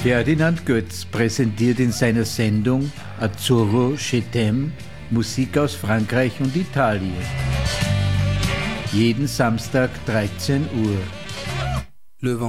Ferdinand Götz präsentiert in seiner Sendung Azzurro Je t'aime Musik aus Frankreich und Italien. Jeden Samstag 13 Uhr.